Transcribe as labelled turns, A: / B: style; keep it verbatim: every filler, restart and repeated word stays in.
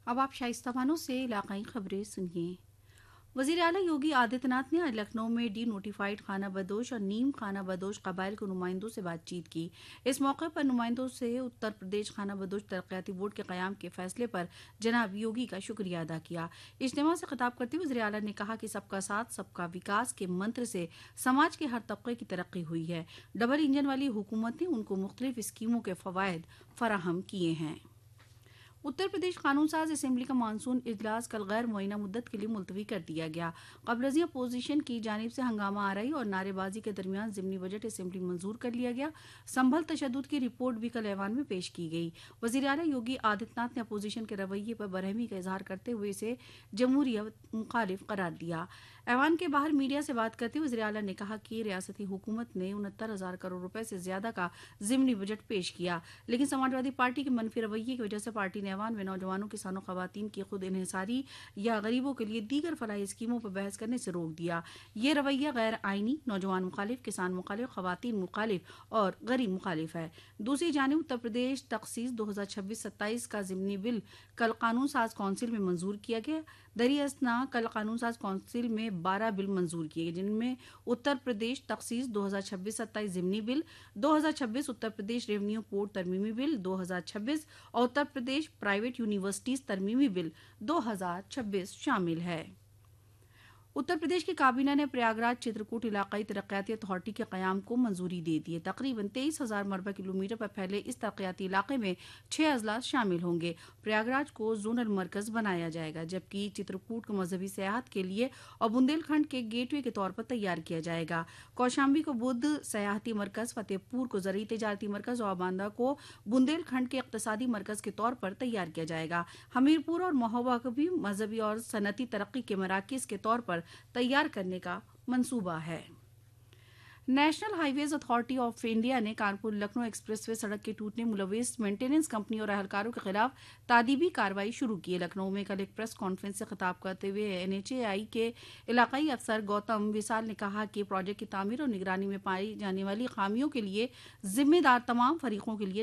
A: اب آپ شائستہ بانو سے علاقائی خبریں سنیے۔ وزیر اعلیٰ یوگی آدتیہ ناتھ نے آج لکھنؤ میں ڈی نوٹیفائیڈ خانہ بدوش اور نیم خانہ بدوش قبائل کے نمائندوں سے بات چیت کی۔ اس موقع پر نمائندوں سے اتر پردیش خانہ بدوش ترقیاتی بورڈ کے قیام کے فیصلے پر جناب یوگی کا شکریہ ادا کیا۔ اجتماع سے خطاب کرتے ہوئے وزیر اعلیٰ نے کہا کہ سب کا ساتھ سب کا وکاس کے منتر سے سماج کے ہر طبقے کی ترقی ہوئی ہے۔ ڈبل انجن والی حکومت نے ان کو مختلف اسکیموں کے فوائد فراہم کیے ہیں۔ اتر پردیش قانون ساز اسمبلی کا مانسون اجلاس کل غیر معینہ مدت کے لیے ملتوی کر دیا گیا۔ قبل ازیں اپوزیشن کی جانب سے ہنگامہ آرائی اور نعرے بازی کے درمیان ضمنی بجٹ اسمبلی منظور کر لیا گیا۔ سنبھل تشدد کی رپورٹ بھی کل ایوان میں پیش کی گئی۔ وزیر اعلیٰ یوگی آدتیہ ناتھ نے اپوزیشن کے رویے پر برہمی کا اظہار کرتے ہوئے اسے جمہوریت مخالف قرار دیا۔ ایوان کے باہر میڈیا سے بات کرتے ہوئے وزیر اعلیٰ نے کہا کہ ریاستی حکومت نے انہتر ہزار کروڑ روپے سے زیادہ کا ضمنی بجٹ پیش کیا، لیکن سماجوادی پارٹی کے منفی رویے کی وجہ سے پارٹی نے ایوان میں نوجوانوں، کسانوں، خواتین کی خود انحصاری یا غریبوں کے لیے دیگر فلاحی اسکیموں پر بحث کرنے سے روک دیا۔ یہ رویہ غیر آئینی، نوجوان مخالف، کسان مخالف، خواتین مخالف اور غریب مخالف ہے۔ دوسری جانب اتر پردیش تخصیص دو ہزار چھبیس ستائیس کا ضمنی بل کل قانون ساز کونسل میں منظور کیا گیا۔ دریں اثنا کل قانون ساز کونسل میں بارہ بل منظور کیے گئے، جن میں اتر پردیش تخصیص دو ہزار چھبیس ستائیس ضمنی بل، دو ہزار چھبیس اتر پردیش ریونیو کوڈ ترمیمی بل دو ہزار چھبیس اور اتر پردیش پرائیویٹ یونیورسٹیز ترمیمی بل دو ہزار چھبیس شامل ہے۔ اتر پردیش کی کابینہ نے پریاگراج چترکوٹ علاقائی ترقیاتی اتھارٹی کے قیام کو منظوری دے دی ہے۔ تقریباً تیئیس ہزار مربع کلومیٹر پر پھیلے اس ترقیاتی علاقے میں چھ اضلاع شامل ہوں گے۔ پریاگراج کو زونل مرکز بنایا جائے گا، جبکہ چترکوٹ کو مذہبی سیاحت کے لیے اور بندیل کھنڈ کے گیٹ وے کے طور پر تیار کیا جائے گا۔ کوشامبی کو بدھ سیاحتی مرکز، فتح پور کو زرعی تجارتی مرکز اور باندہ کو بندیل کھنڈ کے اقتصادی مرکز کے طور پر تیار کیا جائے گا۔ ہمیرپور اور مہوبہ کو بھی مذہبی اور صنعتی ترقی کے مراکز کے طور پر تیار کرنے کا منصوبہ ہے۔ National high ways authority of India نے کانپور لکھنؤ ایکسپریس وے سڑک کے ٹوٹنے ملوث مینٹیننس کمپنی اور اہلکاروں کے خلاف تادیبی کارروائی شروع کی ہے۔ لکھنؤ میں کل ایک پریس کانفرنس سے خطاب کرتے ہوئے این ایچ اے آئی کے علاقائی افسر گوتم وسال نے کہا کہ پروجیکٹ کی تعمیر اور نگرانی میں پائی جانے والی خامیوں کے لیے ذمہ دار تمام فریقوں کے لیے